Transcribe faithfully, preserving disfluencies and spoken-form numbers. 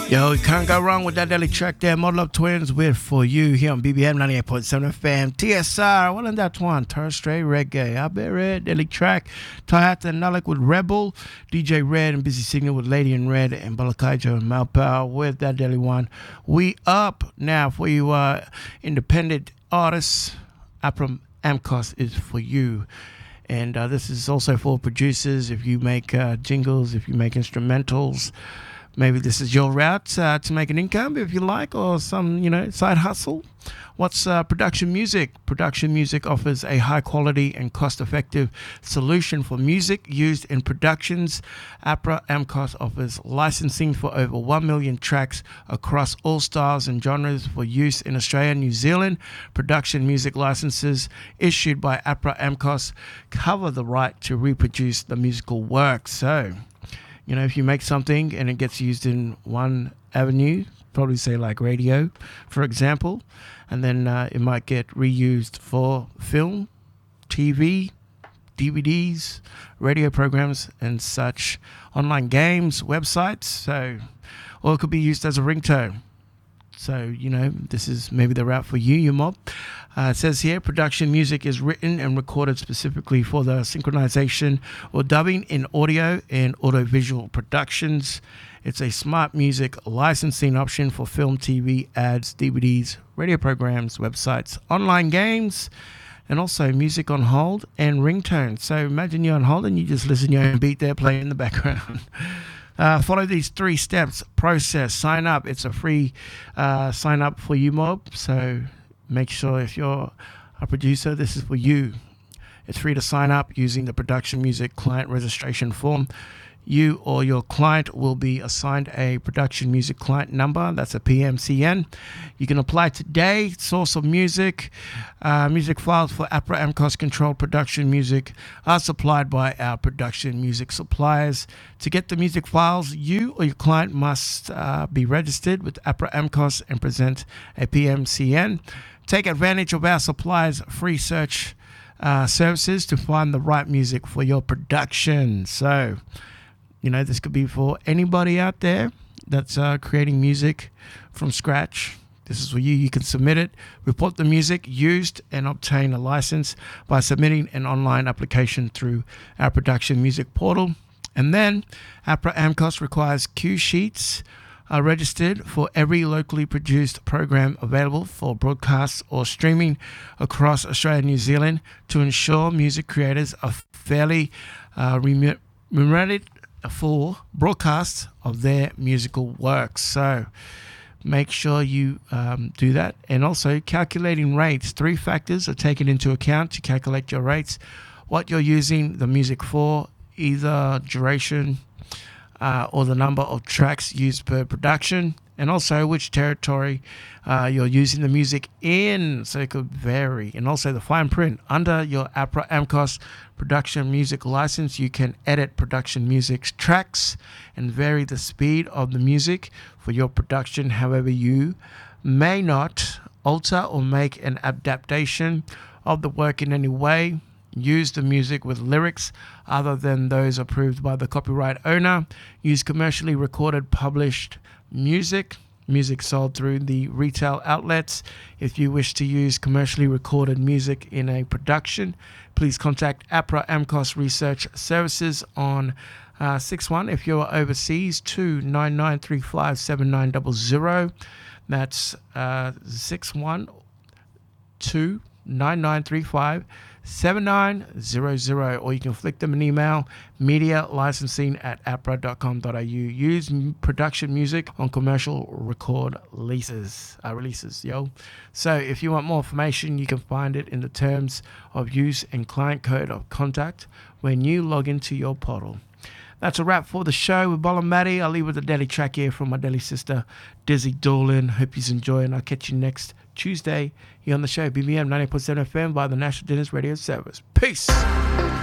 Yo, you can't go wrong with that daily track there. Model Up Twins with For You here on B B M ninety-eight point seven F M. T S R, what on that one? Turn Straight Reggae. I bet Red, daily track. Tahata and Nalik with Rebel. D J Red and Busy Signal with Lady in Red. And Balakaijo and Malpow with that daily one. We up now for you uh, independent artists. Apra Amcos is for you. And uh, this is also for producers. If you make uh, jingles, if you make instrumentals, maybe this is your route uh, to make an income, if you like, or some, you know, side hustle. What's uh, Production Music? Production Music offers a high-quality and cost-effective solution for music used in productions. Apra Amcos offers licensing for over one million tracks across all styles and genres for use in Australia and New Zealand. Production music licenses issued by Apra Amcos cover the right to reproduce the musical work. So, you know, if you make something and it gets used in one avenue, probably say like radio, for example, and then uh, it might get reused for film, T V, D V Ds, radio programs and such, online games, websites, so, or it could be used as a ringtone. So, you know, this is maybe the route for you, your mob. Uh, it says here, production music is written and recorded specifically for the synchronization or dubbing in audio and audiovisual productions. It's a smart music licensing option for film, T V, ads, D V Ds, radio programs, websites, online games, and also music on hold and ringtones. So imagine you're on hold and you just listen to your own beat there playing in the background. Uh, follow these three steps. Process. Sign up. It's a free uh, sign up for you, mob. So make sure if you're a producer, this is for you. It's free to sign up using the Production Music Client Registration Form. You or your client will be assigned a Production Music Client number. That's a P M C N. You can apply today. Source of music. Uh, music files for Apra Amcos controlled production music are supplied by our production music suppliers. To get the music files, you or your client must uh, be registered with Apra Amcos and present a P M C N. Take advantage of our suppliers' free search uh, services to find the right music for your production. So, you know, this could be for anybody out there that's uh, creating music from scratch. This is for you. You can submit it, report the music used, and obtain a license by submitting an online application through our production music portal. And then Apra Amcos requires cue sheets are registered for every locally produced program available for broadcast or streaming across Australia and New Zealand to ensure music creators are fairly uh, remunerated for broadcasts of their musical works. So make sure you um, do that. And also calculating rates. Three factors are taken into account to calculate your rates. What you're using the music for, either duration uh, or the number of tracks used per production, and also which territory uh, you're using the music in, so it could vary. And also the fine print. Under your Apra Amcos production music license, you can edit production music tracks and vary the speed of the music for your production. However, you may not alter or make an adaptation of the work in any way. Use the music with lyrics other than those approved by the copyright owner. Use commercially recorded published music. Music sold through the retail outlets. If you wish to use commercially recorded music in a production, please contact Apra Amcos Research Services on uh, six one if you're overseas, two nine nine three five seven nine zero zero. That's uh, six one two nine nine three five seven nine zero zero, or you can flick them an email, media licensing at apra dot com dot a u. Use m- production music on commercial record leases, uh, releases, yo. So if you want more information, you can find it in the terms of use and client code of contact when you log into your portal. That's a wrap for the show with Bola Matty. I'll leave with a daily track here from my daily sister, Dizzy Doolin. Hope you enjoy, and I'll catch you next Tuesday here on the show, B B M ninety point seven F M by the National Dinners Radio Service. Peace.